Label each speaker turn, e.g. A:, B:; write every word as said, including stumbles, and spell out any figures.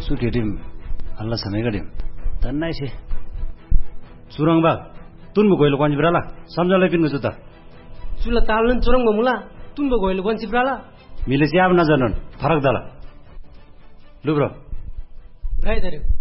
A: सुकेटिम अल्लाह समय गडिम तन्नाइ छे सुरङ बा तुन बो गइलो कन्जी ब्राला सम्झले पिन गुजुता
B: चुला तालन चुरङ बो मुला तुन बो गइलो कन्जी ब्राला
A: मिले च्याब नजनन फरक दला लु ब्रो
B: ब्राइ दर्यो